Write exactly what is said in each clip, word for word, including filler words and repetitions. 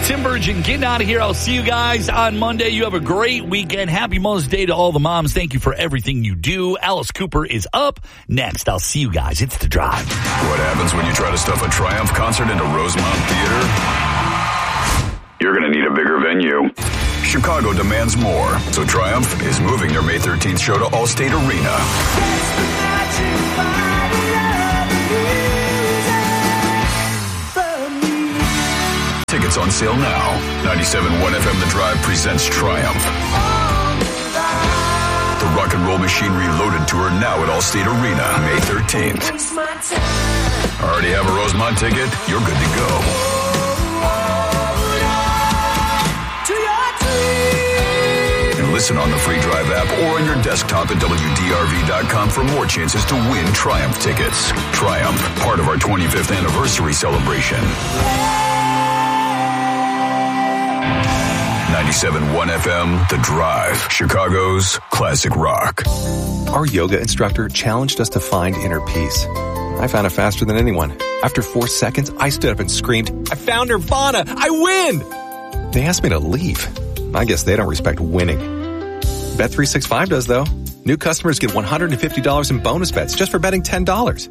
Tim Virgin getting out of here. I'll see you guys on Monday. You have a great weekend. Happy Mother's Day to all the moms. Thank you for everything you do. Alice Cooper is up next. I'll see you guys. It's The Drive. What happens when you try to stuff a Triumph concert into Rosemont Theater? You're going to need a bigger venue. Chicago demands more, so Triumph is moving their May thirteenth show to Allstate Arena. Tickets on sale now. ninety-seven point one F M The Drive presents Triumph. The Rock and Roll Machine Reloaded tour now at Allstate Arena, May thirteenth. Already have a Rosemont ticket? You're good to go. And listen on the free Drive app or on your desktop at W D R V dot com for more chances to win Triumph tickets. Triumph, part of our twenty-fifth anniversary celebration. ninety-seven point one F M, The Drive, Chicago's classic rock. Our yoga instructor challenged us to find inner peace. I found it faster than anyone. After four seconds, I stood up and screamed, I found Nirvana! I win! They asked me to leave. I guess they don't respect winning. Bet three sixty-five does, though. New customers get one hundred fifty dollars in bonus bets just for betting ten dollars.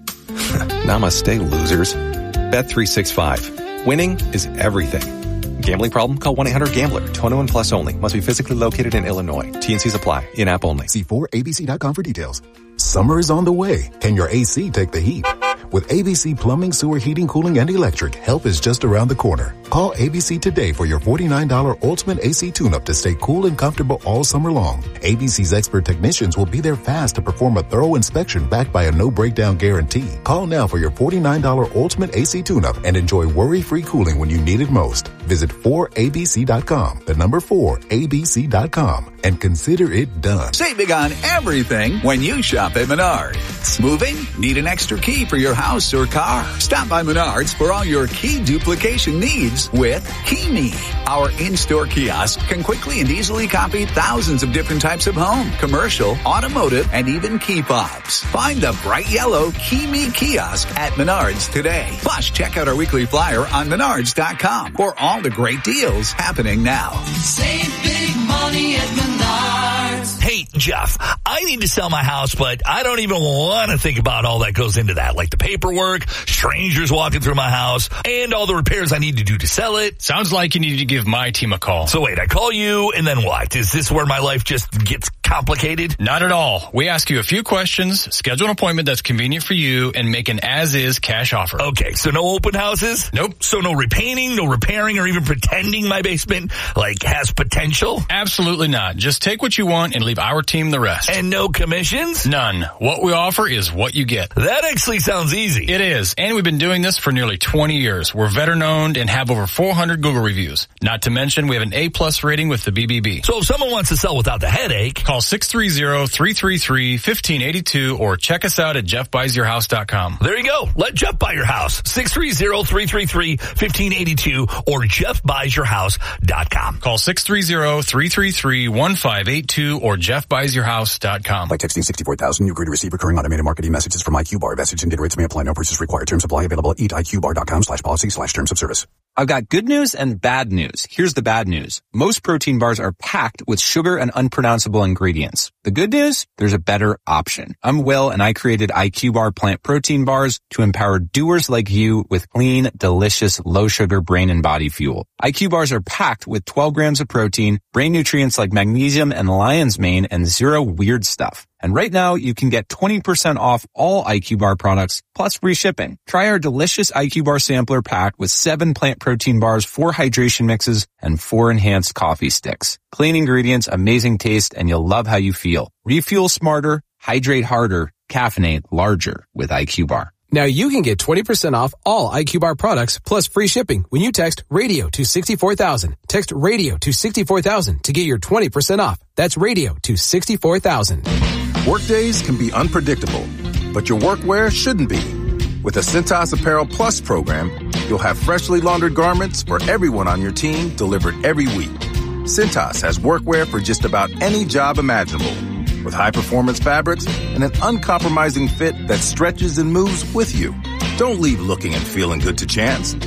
Namaste, losers. Bet three sixty-five. Winning is everything. Gambling problem? Call one eight hundred gambler. twenty-one plus only. Must be physically located in Illinois. T N Cs apply. In-app only. See four A B C dot com for details. Summer is on the way. Can your A C take the heat? With A B C Plumbing, Sewer, Heating, Cooling, and Electric, help is just around the corner. Call A B C today for your forty-nine dollars Ultimate A C Tune-Up to stay cool and comfortable all summer long. A B C's expert technicians will be there fast to perform a thorough inspection backed by a no-breakdown guarantee. Call now for your forty-nine dollars Ultimate A C Tune-Up and enjoy worry-free cooling when you need it most. Visit four A B C dot com, the number four A B C dot com, and consider it done. Save big on everything when you shop at Menards. Moving? Need an extra key for your house or car? Stop by Menards for all your key duplication needs with KeyMe. Our in-store kiosk can quickly and easily copy thousands of different types of home, commercial, automotive, and even key fobs. Find the bright yellow KeyMe kiosk at Menards today. Plus, check out our weekly flyer on menards dot com for all the great deals happening now. Save big money at Menards. Hey, Jeff, I need to sell my house, but I don't even want to think about all that goes into that, like the paperwork, strangers walking through my house, and all the repairs I need to do to sell it. Sounds like you need to give my team a call. So wait, I call you, and then what? Is this where my life just gets complicated? Not at all. We ask you a few questions, schedule an appointment that's convenient for you, and make an as-is cash offer. Okay, so no open houses? Nope. So no repainting, no repairing, or even pretending my basement, like, has potential? Absolutely not. Just take what you want and leave our team the rest. And no commissions? None. What we offer is what you get. That actually sounds easy. It is, and we've been doing this for nearly twenty years. We're veteran-owned and have over four hundred Google reviews. Not to mention, we have an A-plus rating with the B B B. So if someone wants to sell without the headache, call six three zero, three three three, one five eight two or check us out at jeff buys your house dot com. There you go. Let Jeff buy your house. six three zero, three three three, one five eight two or jeff buys your house dot com. Call six three zero, three three three, one five eight two or jeff buys your house dot com. By texting sixty-four thousand, you agree to receive recurring automated marketing messages from iQbar. Message and data rates may apply. No purchase required. Terms apply. Available at eat I Q bar dot com slash policy slash terms of service. I've got good news and bad news. Here's the bad news. Most protein bars are packed with sugar and unpronounceable ingredients. The good news? There's a better option. I'm Will, and I created iQbar plant protein bars to empower doers like you with clean, delicious, low-sugar brain and body fuel. iQ bars are packed with twelve grams of protein, brain nutrients like magnesium and lion's mane, and zero weird stuff. And right now, you can get twenty percent off all iQ Bar products, plus free shipping. Try our delicious iQ Bar sampler pack with seven plant protein bars, four hydration mixes, and four enhanced coffee sticks. Clean ingredients, amazing taste, and you'll love how you feel. Refuel smarter, hydrate harder, caffeinate larger with iQ Bar. Now you can get twenty percent off all iQ Bar products plus free shipping when you text radio to sixty-four thousand. Text radio to sixty-four thousand to get your twenty percent off. That's radio to sixty-four thousand. Workdays can be unpredictable, but your workwear shouldn't be. With the Cintas Apparel Plus program, you'll have freshly laundered garments for everyone on your team delivered every week. Cintas has workwear for just about any job imaginable, with high-performance fabrics and an uncompromising fit that stretches and moves with you. Don't leave looking and feeling good to chance.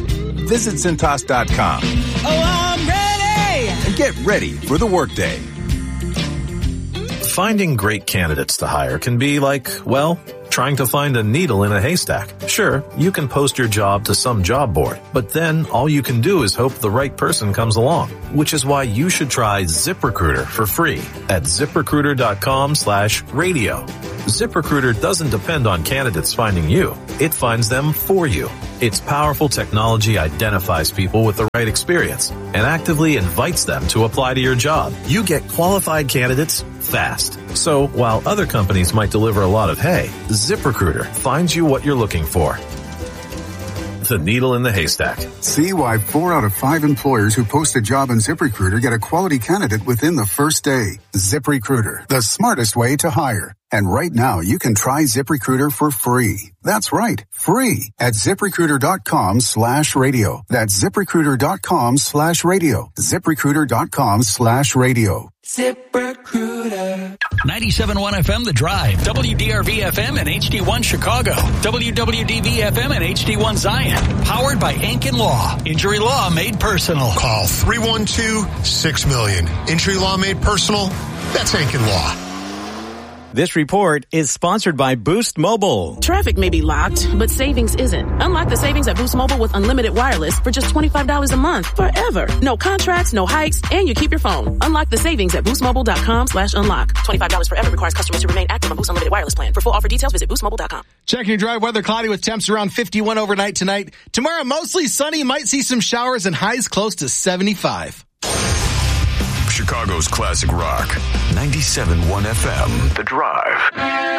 Visit Cintas dot com. Oh, I'm ready! And get ready for the workday. Finding great candidates to hire can be like, well, trying to find a needle in a haystack. Sure, you can post your job to some job board, but then all you can do is hope the right person comes along, which is why you should try ZipRecruiter for free at ZipRecruiter dot com slash radio. ZipRecruiter doesn't depend on candidates finding you. It finds them for you. Its powerful technology identifies people with the right experience and actively invites them to apply to your job. You get qualified candidates fast. So while other companies might deliver a lot of hay, ZipRecruiter finds you what you're looking for. The needle in the haystack. See why four out of five employers who post a job on ZipRecruiter get a quality candidate within the first day. ZipRecruiter, the smartest way to hire. And right now, you can try ZipRecruiter for free. That's right, free at ZipRecruiter dot com slash radio. That's ZipRecruiter dot com slash radio. ZipRecruiter dot com slash radio. ZipRecruiter. ninety-seven point one F M, The Drive. W D R V F M and H D one Chicago. W W D V F M and H D one Zion. Powered by Ankin Law. Injury law made personal. Call three one two, six million. Injury law made personal? That's Ankin Law. This report is sponsored by Boost Mobile. Traffic may be locked, but savings isn't. Unlock the savings at Boost Mobile with unlimited wireless for just twenty-five dollars a month forever. No contracts, no hikes, and you keep your phone. Unlock the savings at boost mobile dot com slash unlock. twenty-five dollars forever requires customers to remain active on Boost Unlimited Wireless Plan. For full offer details, visit boost mobile dot com. Checking your drive weather, cloudy with temps around fifty-one overnight tonight. Tomorrow, mostly sunny. Might see some showers and highs close to seventy-five. Chicago's classic rock. ninety-seven point one F M. The Drive.